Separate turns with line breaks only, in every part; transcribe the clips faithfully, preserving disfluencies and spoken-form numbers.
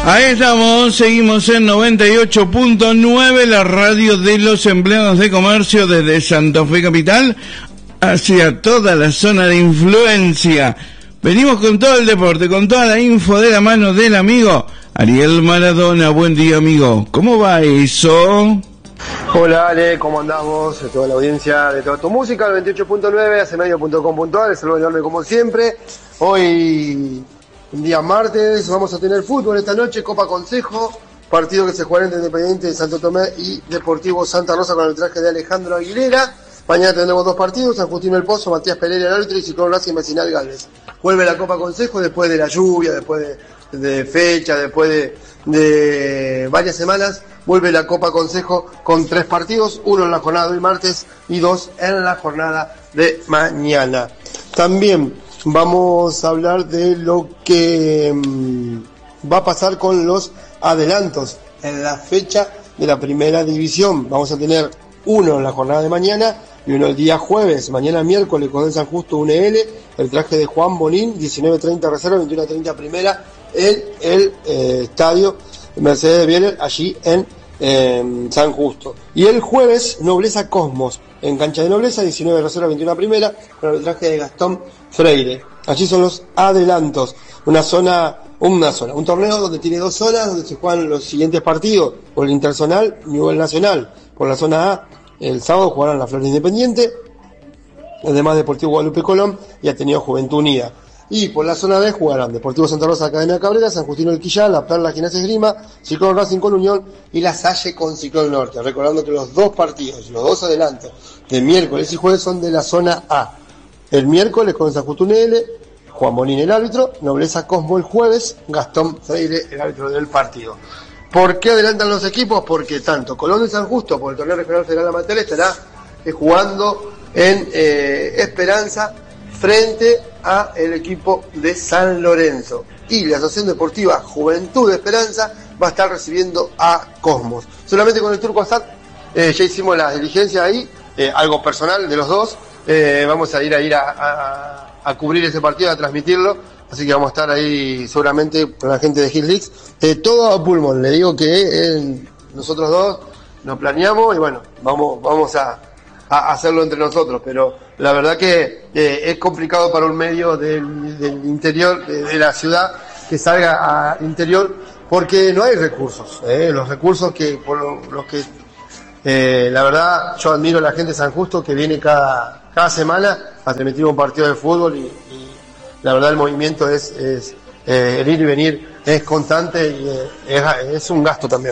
Ahí estamos, seguimos en noventa y ocho punto nueve, la radio de los empleados de comercio desde Santa Fe Capital hacia toda la zona de influencia. Venimos con todo el deporte, con toda la info de la mano del amigo Ariel Maradona. Buen día, amigo. ¿Cómo va eso?
Hola Ale, ¿cómo andamos? De toda la audiencia de toda tu música, noventa y ocho punto nueve, hacemedio punto com punto a r, saludo enorme como siempre. Hoy, un día martes, vamos a tener fútbol esta noche, Copa Consejo, partido que se jugará entre Independiente de Santo Tomé y Deportivo Santa Rosa con el traje de Alejandro Aguilera. Mañana tendremos dos partidos, San Justín del Pozo, Matías Pereira el árbitro y Ciclón Racing Vecinal Galvez. Vuelve la Copa Consejo después de la lluvia, después de, de fecha, después de, de varias semanas. Vuelve la Copa Consejo con tres partidos, uno en la jornada de hoy martes y dos en la jornada de mañana. También vamos a hablar de lo que mmm, va a pasar con los adelantos en la fecha de la primera división. Vamos a tener uno en la jornada de mañana y uno el día jueves. Mañana miércoles con el San Justo U N L, el traje de Juan Bonín, diecinueve treinta reserva, veintiuno treinta primera en el eh, estadio Mercedes Bieler, allí en eh, San Justo. Y el jueves Nobleza Cosmos, en cancha de Nobleza, diecinueve reserva, veintiuno primera, con el traje de Gastón Freire. Allí son los adelantos. Una zona, una zona, un torneo donde tiene dos zonas, donde se juegan los siguientes partidos, por el interzonal y nivel nacional. Por la zona A, el sábado jugarán la Flor Independiente, además Deportivo Guadalupe Colón y Ateneo Juventud Unida. Y por la zona B jugarán Deportivo Santa Rosa, Academia Cabrera, San Justino del Quillal, La Perla, Gimnasia Esgrima, Ciclón Racing con Unión y La Salle con Ciclón Norte. Recordando que los dos partidos, los dos adelantos de miércoles y jueves son de la zona A. El miércoles con San Justo U N L, Juan Bonín el árbitro, Nobleza Cosmo el jueves, Gastón Freire el árbitro del partido. ¿Por qué adelantan los equipos? Porque tanto Colón de San Justo, por el torneo regional federal amateur, estará eh, jugando en eh, Esperanza frente a el equipo de San Lorenzo. Y la Asociación Deportiva Juventud de Esperanza va a estar recibiendo a Cosmos. Solamente con el Turco Assad eh, ya hicimos las diligencias ahí, eh, algo personal de los dos. Eh, vamos a ir a ir a, a, a cubrir ese partido, a transmitirlo. Así que vamos a estar ahí seguramente con la gente de Hill Leagues. Eh, todo a pulmón, le digo que eh, nosotros dos nos planeamos y bueno, vamos vamos a, a hacerlo entre nosotros. Pero la verdad que eh, es complicado para un medio del, del interior, de, de la ciudad, que salga al interior, porque no hay recursos. Eh, los recursos que, por los que, eh, la verdad, yo admiro a la gente de San Justo que viene cada, cada semana a transmitir un partido de fútbol y, y la verdad el movimiento es, es eh, el ir y venir es constante y eh, es, es un gasto también.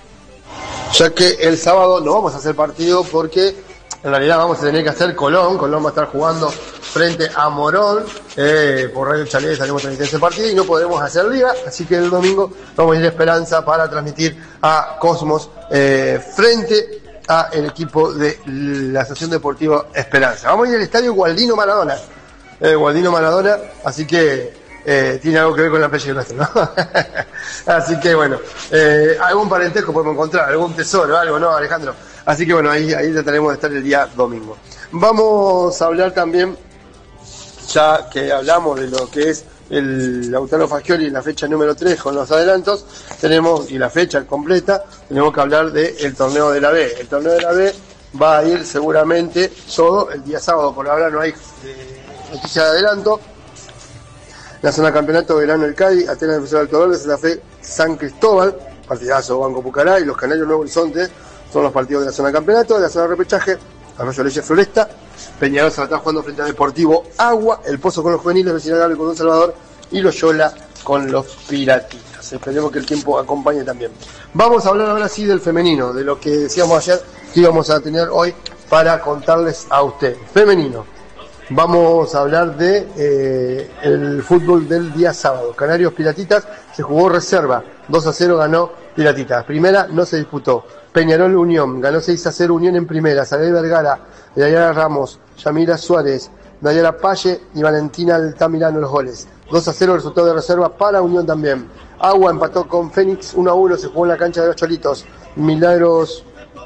Ya que el sábado no vamos a hacer partido porque en realidad vamos a tener que hacer Colón. Colón va a estar jugando frente a Morón. Eh, por Radio Chalet estaremos transmitiendo ese partido y no podremos hacer liga. Así que el domingo vamos a ir a Esperanza para transmitir a Cosmos eh, frente a el equipo de la Asociación Deportiva Esperanza. Vamos a ir al estadio Gualdino Maradona. Eh, Gualdino Maradona, así que eh, tiene algo que ver con el apellido nuestro, ¿no? Así que bueno, eh, algún parentesco podemos encontrar, algún tesoro, algo, ¿no, Alejandro? Así que bueno, ahí, ahí trataremos de estar el día domingo. Vamos a hablar también, ya que hablamos de lo que es el Lautaro Faschioli en la fecha número tres con los adelantos, tenemos, y la fecha completa, tenemos que hablar del torneo de la B. El torneo de la B va a ir seguramente todo el día sábado, por ahora no hay eh, noticia de adelanto. La zona campeonato verano el Cádiz, Atenas Defensor Alto Verde, Santa Fe San Cristóbal, partidazo Banco Pucará y los Canarios Nuevo Horizonte son los partidos de la zona campeonato. De la zona de repechaje, Arroyo Leche Floresta, Peñarol se va a estar jugando frente a Deportivo Agua, El Pozo con los juveniles, Vecinal Gabriel con Don Salvador y Loyola con los Piratitas. Esperemos que el tiempo acompañe también. Vamos a hablar ahora sí del femenino, de lo que decíamos ayer que íbamos a tener hoy para contarles a ustedes. Femenino. Vamos a hablar de eh, el fútbol del día sábado. Canarios Piratitas se jugó reserva, dos a cero ganó Piratitas. Primera no se disputó. Peñarol Unión ganó seis a cero Unión en primera. Isabel Vergara, Dayara Ramos, Yamira Suárez, Dayara Palle y Valentina Altamirano los goles. dos a cero el resultado de reserva para Unión también. Agua empató con Fénix uno a uno, se jugó en la cancha de los Cholitos. Milagros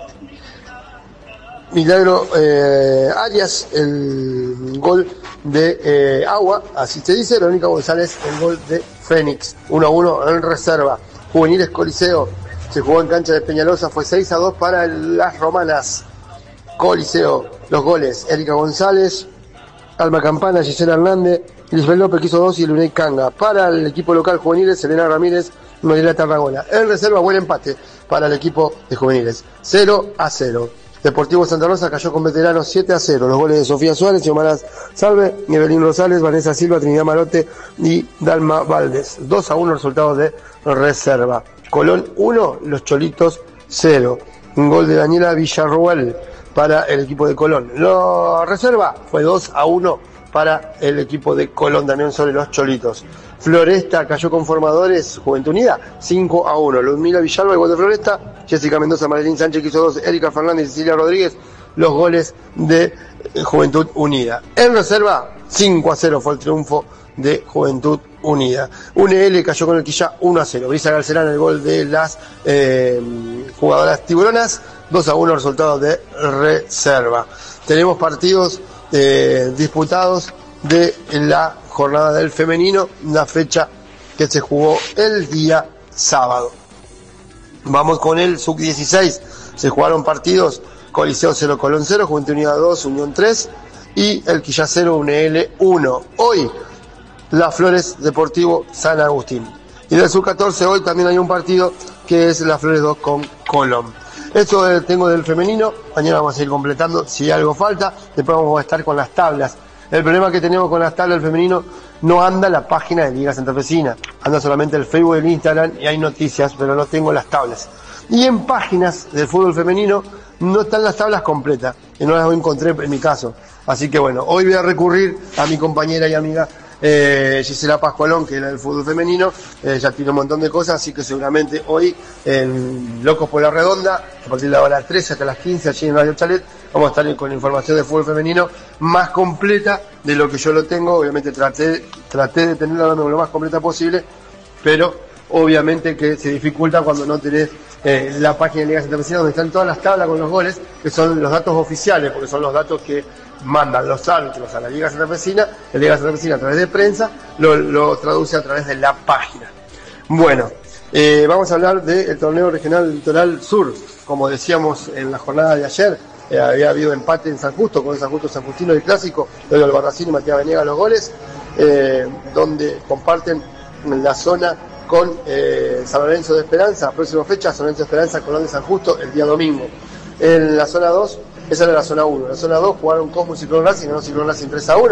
Milagro eh, Arias, el gol de eh, Agua, así se dice. Verónica González, el gol de Fénix, uno a uno en reserva. Juveniles Coliseo se jugó en cancha de Peñalosa, fue seis a dos para el, las romanas. Coliseo, los goles: Erika González, Alma Campana, Gisela Hernández, Lisbeth López quiso dos y Luney Canga. Para el equipo local juveniles, Selena Ramírez, Mariela Tarragona. En reserva, buen empate para el equipo de juveniles, cero a cero. Deportivo Santa Rosa cayó con veteranos siete a cero. Los goles de Sofía Suárez, Xiomara Salve, Evelyn Rosales, Vanessa Silva, Trinidad Marote y Dalma Valdés. dos a uno resultados de reserva. Colón uno, Los Cholitos cero. Un gol de Daniela Villarroel para el equipo de Colón. La reserva fue dos a uno para el equipo de Colón, también sobre Los Cholitos. Floresta cayó con Formadores, Juventud Unida, cinco a uno. Ludmila Villalba, igual de Floresta, Jessica Mendoza, Marilyn Sánchez quiso dos, Erika Fernández y Cecilia Rodríguez, los goles de Juventud Unida. En reserva, cinco a cero fue el triunfo de Juventud Unida. U N L cayó con el Quilla uno a cero. Brisa Garcerán, el gol de las eh, jugadoras tiburonas, dos a uno resultado de reserva. Tenemos partidos eh, disputados de la jornada del femenino, una fecha que se jugó el día sábado. Vamos con el sub dieciséis, se jugaron partidos: Coliseo cero, Colón cero, Juventud Unida dos, Unión tres y el Quilla cero, U N L uno. Hoy, Las Flores Deportivo San Agustín. Y del sub catorce hoy también hay un partido que es Las Flores dos con Colón. Esto tengo del femenino, mañana vamos a ir completando si algo falta, después vamos a estar con las tablas. El problema que tenemos con las tablas del femenino, no anda la página de Liga Santafesina, anda solamente el Facebook y el Instagram y hay noticias, pero no tengo las tablas. Y en páginas del fútbol femenino no están las tablas completas, y no las encontré en mi caso. Así que bueno, hoy voy a recurrir a mi compañera y amiga eh, Gisela Pascualón, que es la del fútbol femenino, eh, ya tiene un montón de cosas, así que seguramente hoy en Locos por la Redonda, a partir de la hora trece hasta las quince, allí en Radio Chalet, vamos a estar con información de fútbol femenino más completa de lo que yo lo tengo. Obviamente traté, traté de tenerla lo más completa posible, pero obviamente que se dificulta cuando no tenés eh, la página de Liga Santafesina donde están todas las tablas con los goles, que son los datos oficiales, porque son los datos que mandan los árbitros a la Liga Santafesina, la Liga Santafesina a través de prensa lo, lo traduce a través de la página. Bueno, eh, vamos a hablar del torneo regional Litoral Sur. Como decíamos en la jornada de ayer, eh, había habido empate en San Justo, con el San Justo San Justino del Clásico, Pedro Albarracín y Matías Venegas los goles, eh, donde comparten la zona con eh, San Lorenzo de Esperanza. Próxima fecha, San Lorenzo de Esperanza, Colón de San Justo, el día domingo. En la zona dos, esa era la zona uno. En la zona dos jugaron Cosmos y Ciclón Racing, ganó Ciclón Racing tres a uno.